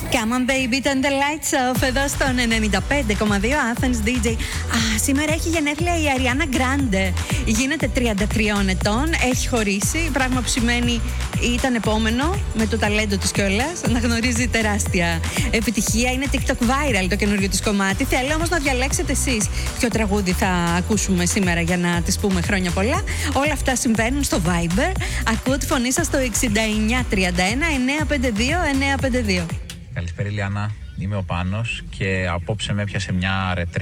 Come on baby, turn the lights off. Εδώ στον 95,2 Athens DJ. Σήμερα έχει γενέθλια η Αριάννα Γκράντε. Γίνεται 33 ετών, έχει χωρίσει. Πράγμα που σημαίνει ήταν επόμενο με το ταλέντο της κιόλας. Να γνωρίζει τεράστια επιτυχία. Είναι TikTok viral το καινούριο της κομμάτι. Θέλω όμως να διαλέξετε εσείς ποιο τραγούδι θα ακούσουμε σήμερα για να της πούμε χρόνια πολλά. Όλα αυτά συμβαίνουν στο Viber. Ακούω τη φωνή σας στο 6931 952 952. Καλησπέρα Ηλιάνα, είμαι ο Πάνος και απόψε με έπιασε μια ρετρή